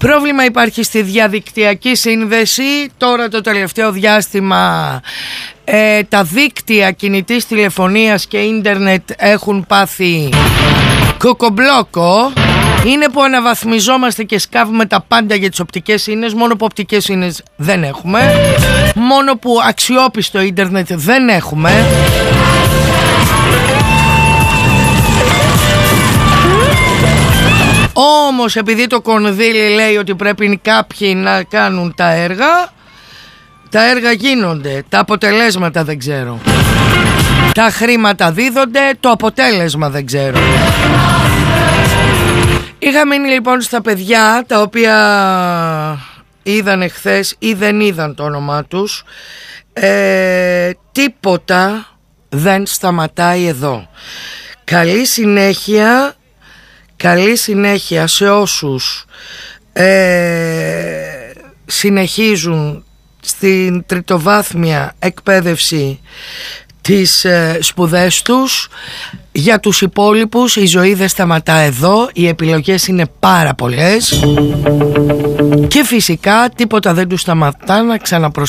Πρόβλημα υπάρχει στη διαδικτυακή σύνδεση. Τώρα το τελευταίο διάστημα τα δίκτυα κινητής τηλεφωνίας και ίντερνετ έχουν πάθει κοκομπλόκο. Είναι που αναβαθμιζόμαστε και σκάβουμε τα πάντα για τις οπτικές ίνες. Μόνο που οπτικές ίνες δεν έχουμε. Μόνο που αξιόπιστο ίντερνετ δεν έχουμε. Όμως επειδή το κονδύλι λέει ότι πρέπει κάποιοι να κάνουν τα έργα γίνονται. Τα αποτελέσματα δεν ξέρω. Τα χρήματα δίδονται, το αποτέλεσμα δεν ξέρω. Είχα μείνει λοιπόν στα παιδιά τα οποία είδαν χθες ή δεν είδαν το όνομά τους. Τίποτα δεν σταματάει εδώ. Καλή συνέχεια σε όσους συνεχίζουν στην τριτοβάθμια εκπαίδευση τις σπουδές τους. Για τους υπόλοιπους η ζωή δεν σταματά εδώ. Οι επιλογές είναι πάρα πολλές και φυσικά τίποτα δεν τους σταματά να